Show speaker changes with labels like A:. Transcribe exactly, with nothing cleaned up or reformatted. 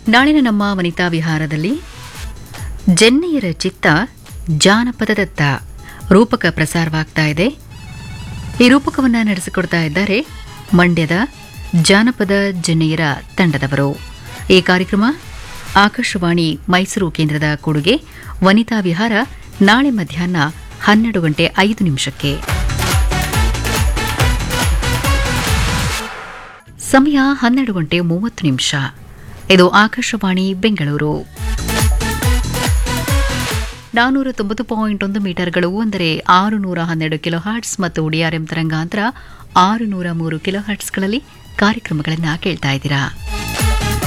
A: ನಾಳಿನ ನಮ್ಮ ವನಿತಾ ವಿಹಾರದಲ್ಲಿ ಜೆನ್ನೆಯರ ಚಿತ್ತ ಜಾನಪದದತ್ತ ರೂಪಕ ಪ್ರಸಾರವಾಗ್ತಾ ಇದೆ. ಈ ರೂಪಕವನ್ನು ನಡೆಸಿಕೊಡ್ತಾ ಇದ್ದಾರೆ ಮಂಡ್ಯದ ಜಾನಪದ ಜೆನ್ನೆಯರ ತಂಡದವರು. ಈ ಕಾರ್ಯಕ್ರಮ ಆಕಾಶವಾಣಿ ಮೈಸೂರು ಕೇಂದ್ರದ ಕೊಡುಗೆ. ವನಿತಾ ವಿಹಾರ ನಾಳೆ ಮಧ್ಯಾಹ್ನ ಹನ್ನೆರಡು ಗಂಟೆ ಐದು ನಿಮಿಷಕ್ಕೆ. ಸಮಯ ಹನ್ನೆರಡು ಗಂಟೆ ಮೂವತ್ತು ನಿಮಿಷ. ಇದು ಆಕಾಶವಾಣಿ ಬೆಂಗಳೂರು. ನಾನೂರ ತೊಂಬತ್ತು ಪಾಯಿಂಟ್ ಒಂದು ಮೀಟರ್ಗಳು ಅಂದರೆ ಆರುನೂರ ಹನ್ನೆರಡು ಕಿಲೋ ಹರ್ಟ್ಸ್ ಮತ್ತು ಡಿಆರ್ಎಂ ತರಂಗಾಂತರ ಆರುನೂರ ಮೂರು ಕಿಲೋ ಹರ್ಟ್ಸ್ಗಳಲ್ಲಿ ಕಾರ್ಯಕ್ರಮಗಳನ್ನು ಕೇಳ್ತಾ ಇದ್ದೀರಾ.